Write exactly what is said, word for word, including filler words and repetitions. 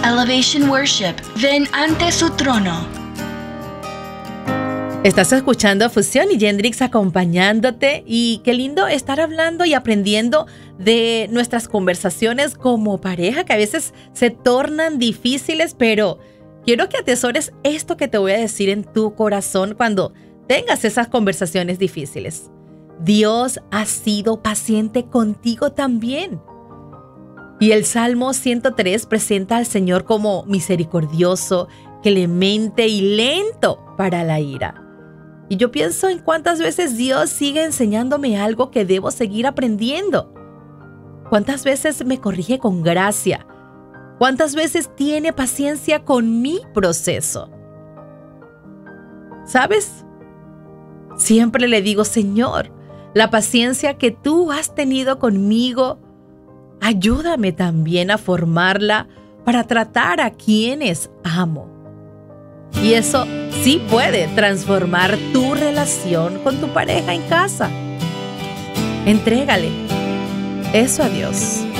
Elevation Worship, ven ante su trono. Estás escuchando Fusión y Yendrix acompañándote, y qué lindo estar hablando y aprendiendo de nuestras conversaciones como pareja, que a veces se tornan difíciles, pero quiero que atesores esto que te voy a decir en tu corazón cuando tengas esas conversaciones difíciles. Dios ha sido paciente contigo también. Y el Salmo ciento tres presenta al Señor como misericordioso, clemente y lento para la ira. Y yo pienso en cuántas veces Dios sigue enseñándome algo que debo seguir aprendiendo. Cuántas veces me corrige con gracia. Cuántas veces tiene paciencia con mi proceso. ¿Sabes? Siempre le digo, Señor, la paciencia que tú has tenido conmigo, ayúdame también a formarla para tratar a quienes amo. Y eso sí puede transformar tu relación con tu pareja en casa. Entrégale eso a Dios.